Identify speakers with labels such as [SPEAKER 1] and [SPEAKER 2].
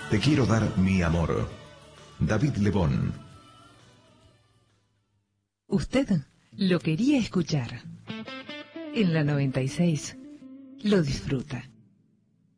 [SPEAKER 1] Te quiero dar mi amor. David Lebón.
[SPEAKER 2] Usted lo quería escuchar. En la 96 lo disfruta.